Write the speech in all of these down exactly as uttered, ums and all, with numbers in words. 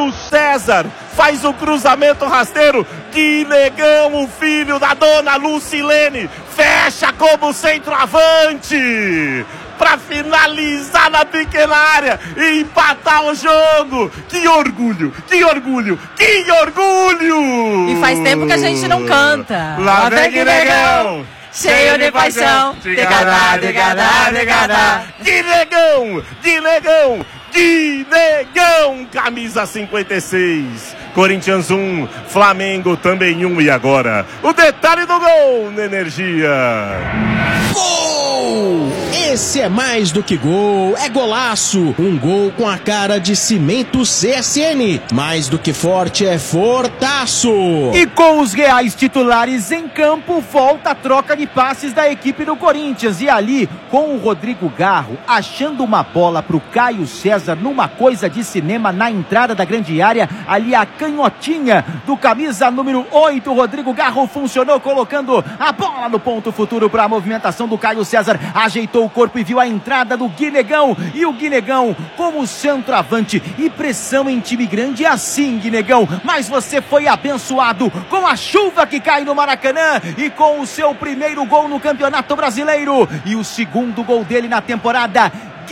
Caio César faz o cruzamento rasteiro. Guinegão, o filho da dona Lucilene, fecha como centroavante para finalizar na pequena área e empatar o jogo. Que orgulho, que orgulho, que orgulho! E faz tempo que a gente não canta. Lá vem Guinegão, cheio de paixão, de gadá, de gadá, de gadá. Guinegão, Guinegão, Guinegão, camisa cinquenta e seis. Corinthians um, Flamengo também um. E agora, o detalhe do gol na Energia. Gol! Esse é mais do que gol, é golaço. Um gol com a cara de Cimento C S N. Mais do que forte, é fortaço. E com os reais titulares em campo, volta a troca de passes da equipe do Corinthians. E ali, com o Rodrigo Garro, achando uma bola pro Caio César numa coisa de cinema na entrada da grande área, ali a canhotinha do camisa número oito, Rodrigo Garro funcionou, colocando a bola no ponto futuro para a movimentação do Caio César, ajeitou o corpo e viu a entrada do Guinegão, e o Guinegão como centroavante, e pressão em time grande assim, Guinegão, mas você foi abençoado com a chuva que cai no Maracanã e com o seu primeiro gol no Campeonato Brasileiro e o segundo gol dele na temporada.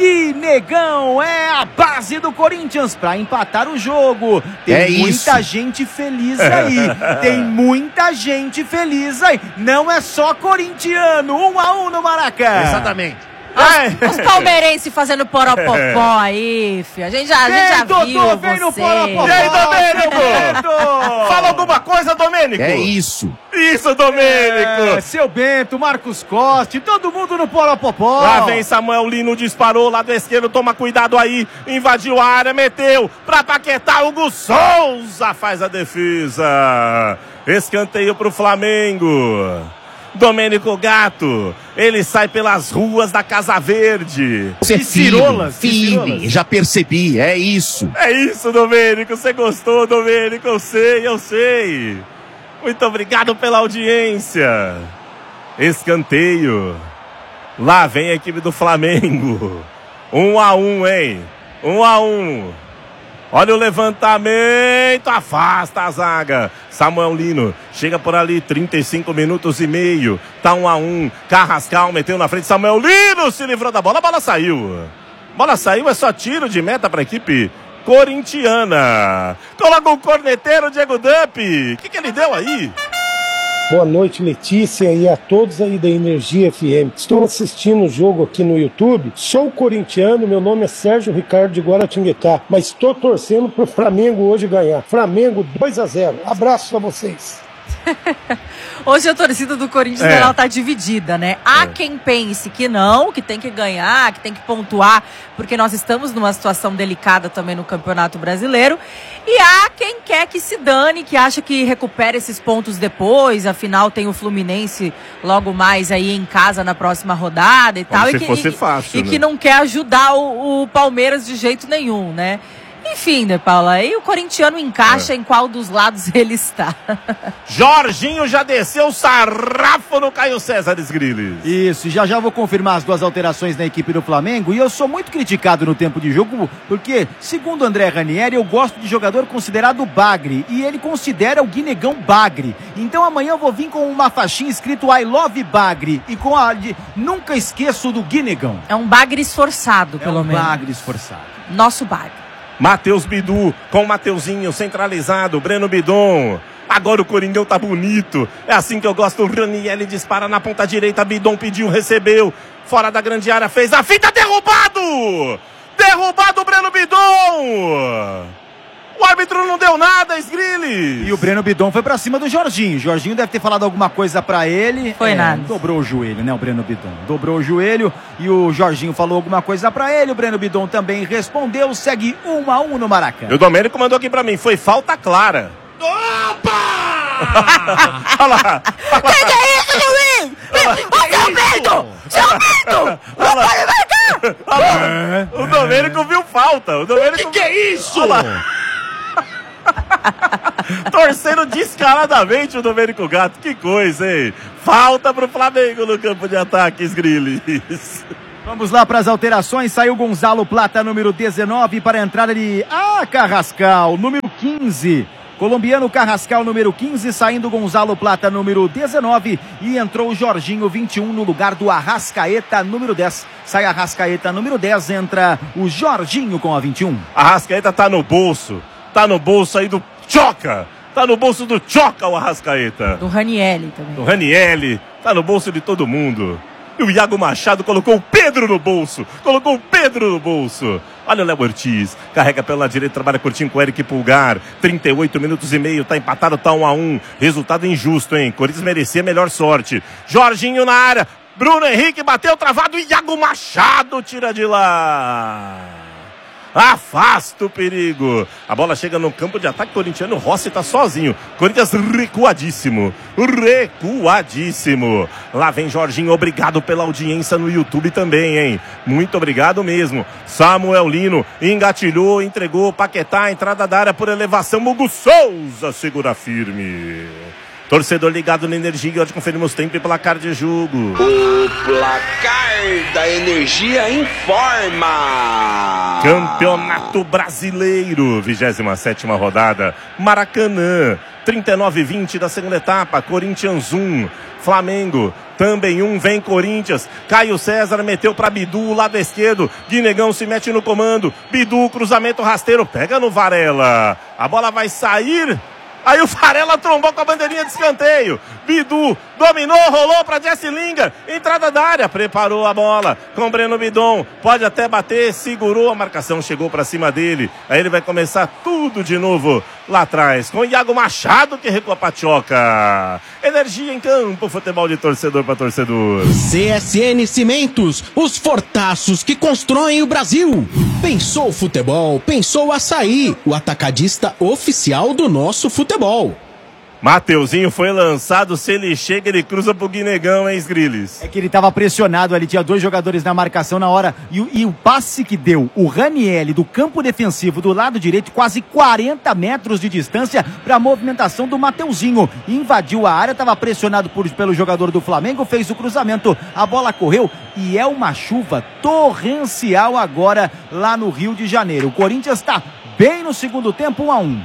Guinegão é a base do Corinthians para empatar o jogo. Tem é muita isso. gente feliz aí. Tem muita gente feliz aí. Não é só corintiano. Um a um no Maracanã. Exatamente. Os, os palmeirenses fazendo poropopó aí, filho. A gente já, a gente já Dodô, viu vem no você. poropopó. E aí, Domênico? Fala alguma coisa, Domênico? É isso. Isso, Domênico. É, seu Bento, Marcos Costa, todo mundo no poropopó. Lá vem Samuel Lino, disparou, lado esquerdo, toma cuidado aí, invadiu a área, meteu pra Paquetá, Hugo Souza faz a defesa. Escanteio pro Flamengo. Domênico Gato, ele sai pelas ruas da Casa Verde. Você é De cirolas, de firme, cirolas. já percebi, é isso. É isso, Domênico, você gostou, Domênico, eu sei, eu sei. Muito obrigado pela audiência. Escanteio. Lá vem a equipe do Flamengo. Um a um, hein? Um a um. Olha o levantamento, afasta a zaga. Samuel Lino chega por ali, trinta e cinco minutos e meio. Tá um a um. Carrascal meteu na frente. Samuel Lino se livrou da bola. A bola saiu. Bola saiu, é só tiro de meta para a equipe corintiana. Coloca o corneteiro, Diego Dump. O que, que ele deu aí? Boa noite, Letícia, e a todos aí da Energia F M. Estou assistindo o jogo aqui no YouTube. Sou corintiano, meu nome é Sérgio Ricardo de Guaratinguetá, mas estou torcendo para o Flamengo hoje ganhar. Flamengo dois a zero. Abraço a vocês. Hoje a torcida do Corinthians É. ela tá dividida, né? Há É. quem pense que não, que tem que ganhar, que tem que pontuar, porque nós estamos numa situação delicada também no Campeonato Brasileiro. E há quem quer que se dane, que acha que recupera esses pontos depois, afinal tem o Fluminense logo mais aí em casa na próxima rodada e Como tal. se e que, fosse e, fácil, e né? que não quer ajudar o, o Palmeiras de jeito nenhum, né? Enfim, né, Paula? Aí o corintiano encaixa É. em qual dos lados ele está. Jorginho já desceu o sarrafo no Caio César Esgriles. Isso, e já já vou confirmar as duas alterações na equipe do Flamengo. E eu sou muito criticado no tempo de jogo, porque, segundo André Ranieri, eu gosto de jogador considerado bagre. E ele considera o Guinegão bagre. Então amanhã eu vou vir com uma faixinha escrito I love bagre. E com a de nunca esqueço do Guinegão. É um bagre esforçado, É pelo um menos. bagre esforçado. Nosso bagre. Matheus Bidu com o Mateuzinho centralizado, Breno Bidon. Agora o Coringão tá bonito. É assim que eu gosto. O Ranieri dispara na ponta direita. Bidon pediu, recebeu. Fora da grande área, fez a fita, derrubado! Derrubado o Breno Bidon! O árbitro não deu nada, Esgriles! E o Breno Bidon foi pra cima do Jorginho. Jorginho deve ter falado alguma coisa pra ele. Foi É, nada. Dobrou o joelho, né, o Breno Bidon. Dobrou o joelho e o Jorginho falou alguma coisa pra ele. O Breno Bidon também respondeu. Segue um a um no Maracanã. E o Domênico mandou aqui pra mim. Foi falta clara. Opa! Olha lá. Que que é isso, Juiz? Ô, seu Bento! Seu Bento! Não pode marcar! Olha lá. O Domênico viu falta. O Domênico... Que que é isso? Olha lá. Torcendo descaradamente o Domênico Gato. Que coisa, hein? Falta pro Flamengo no campo de ataque, Esgriles. Vamos lá para as alterações. Saiu Gonzalo Plata, número dezenove, para a entrada de ah, Carrascal, número quinze. Colombiano Carrascal, número quinze, saindo Gonzalo Plata, número dezenove, e entrou o Jorginho, vinte e um, no lugar do Arrascaeta, número dez. Sai Arrascaeta, número dez, entra o Jorginho com a vinte e um. Arrascaeta tá no bolso, tá no bolso aí do Choca, tá no bolso do Choca o Arrascaeta. Do Ranielli também. Do Ranielli, tá no bolso de todo mundo. E o Iago Machado colocou o Pedro no bolso. Colocou o Pedro no bolso. Olha o Léo Ortiz. Carrega pela direita, trabalha curtinho com o Eric Pulgar. trinta e oito minutos e meio. Tá empatado, tá um a um. Resultado injusto, hein? Corinthians merecia melhor sorte. Jorginho na área. Bruno Henrique bateu travado. E Iago Machado tira de lá. Afasta o perigo. A bola chega no campo de ataque corintiano. Rossi tá sozinho. Corinthians recuadíssimo. Recuadíssimo. Lá vem Jorginho. Obrigado pela audiência no YouTube também, hein? Muito obrigado mesmo. Samuel Lino engatilhou, entregou. Paquetá, entrada da área por elevação. Hugo Souza segura firme. Torcedor ligado na Energia, hoje conferimos tempo e placar de jogo. O placar da Energia informa. Campeonato Brasileiro, vigésima sétima rodada. Maracanã, trinta e nove a vinte da segunda etapa. Corinthians um, Flamengo também um, vem Corinthians. Caio César meteu para Bidu, lado esquerdo. Guinegão se mete no comando. Bidu, cruzamento rasteiro, pega no Varela. A bola vai sair. Aí o Varela trombou com a bandeirinha de escanteio. Bidu dominou, rolou para Jesse Lingard. Entrada da área, preparou a bola com Breno Bidon. Pode até bater, segurou a marcação, chegou para cima dele. Aí ele vai começar tudo de novo lá atrás. Com o Iago Machado que recua a Pachoca. Energia em campo, futebol de torcedor para torcedor. C S N Cimentos, os fortaços que constroem o Brasil. Pensou futebol, pensou Açaí, o atacadista oficial do nosso futebol. Mateuzinho foi lançado, se ele chega, ele cruza pro Guinegão, hein, Sgrilles? É que ele estava pressionado ali, tinha dois jogadores na marcação na hora, e, e o passe que deu o Ranielli do campo defensivo do lado direito, quase quarenta metros de distância para a movimentação do Mateuzinho. Invadiu a área, estava pressionado por, pelo jogador do Flamengo, fez o cruzamento, a bola correu e é uma chuva torrencial agora lá no Rio de Janeiro. O Corinthians está bem no segundo tempo, um a um.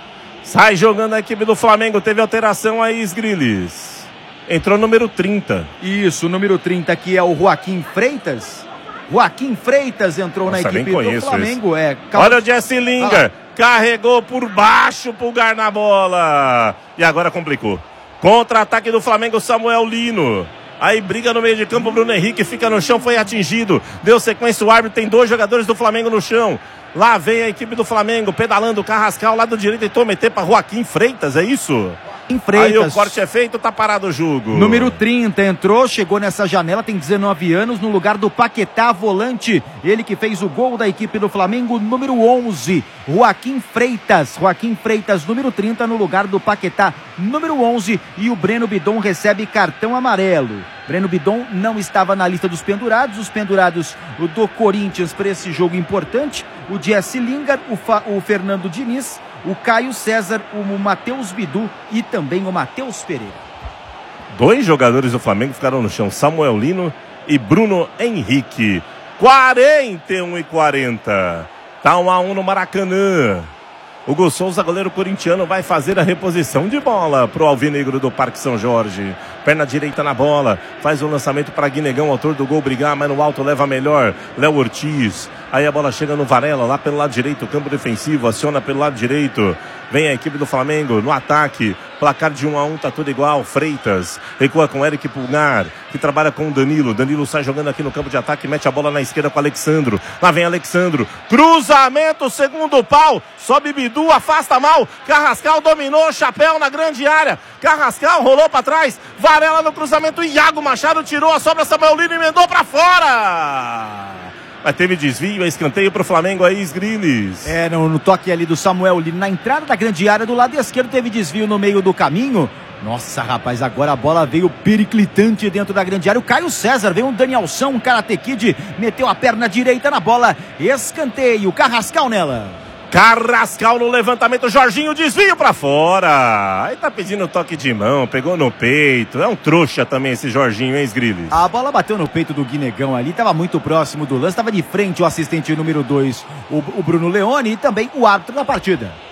Sai jogando a equipe do Flamengo, teve alteração aí, Sgrilles. Entrou o número trinta. Isso, o número trinta aqui é o Joaquim Freitas. Joaquim Freitas entrou Nossa, na equipe do Flamengo. É, calma... Olha o Jesse Lingard, ah. carregou por baixo, Pulgar na bola. E agora complicou. Contra-ataque do Flamengo, Samuel Lino. Aí briga no meio de campo, Bruno Henrique fica no chão, foi atingido. Deu sequência o árbitro, tem dois jogadores do Flamengo no chão. Lá vem a equipe do Flamengo, pedalando o Carrascal, lado direito, tentou meter para Joaquim Freitas, é isso? Freitas. Aí o corte é feito, tá parado o jogo. Número trinta entrou, chegou nessa janela, tem dezenove anos, no lugar do Paquetá, volante. Ele que fez o gol da equipe do Flamengo, número onze, Joaquim Freitas. Joaquim Freitas, número trinta, no lugar do Paquetá, número onze. E o Breno Bidon recebe cartão amarelo. Breno Bidon não estava na lista dos pendurados. Os pendurados do Corinthians para esse jogo importante. O Jesse Lingard, o, Fa, o Fernando Diniz, o Caio César, o Matheus Bidu e também o Matheus Pereira. Dois jogadores do Flamengo ficaram no chão, Samuel Lino e Bruno Henrique. quarenta e um e quarenta. Tá um a um no Maracanã. Hugo Souza, goleiro corintiano, vai fazer a reposição de bola pro alvinegro do Parque São Jorge. Perna direita na bola, faz o lançamento para Guinegão, autor do gol, brigar, mas no alto leva melhor. Léo Ortiz, aí a bola chega no Varela, lá pelo lado direito, campo defensivo, aciona pelo lado direito. Vem a equipe do Flamengo no ataque. Placar de um a um, tá tudo igual. Freitas recua com Eric Pulgar, que trabalha com o Danilo. Danilo sai jogando aqui no campo de ataque, mete a bola na esquerda com o Alexandro. Lá vem Alexandro. Cruzamento, segundo pau. Sobe Bidu, afasta mal. Carrascal dominou, chapéu na grande área. Carrascal rolou pra trás. Varela no cruzamento. Iago Machado tirou a sobra. Samuel Lino emendou pra fora. Mas teve desvio, é escanteio pro Flamengo aí, Sgrilles. É, no, no toque ali do Samuel Lino, na entrada da grande área do lado esquerdo, teve desvio no meio do caminho. Nossa, rapaz, agora a bola veio periclitante dentro da grande área. O Caio César, veio um Danielson, um Karate Kid, meteu a perna direita na bola. Escanteio, Carrascal nela. Carrascal no levantamento, Jorginho, desvio pra fora. Aí tá pedindo toque de mão, pegou no peito. É um trouxa também esse Jorginho, hein, Sgrilles? A bola bateu no peito do Guinegão ali, tava muito próximo do lance, tava de frente o assistente número dois, o, o Bruno Leone, e também o árbitro da partida.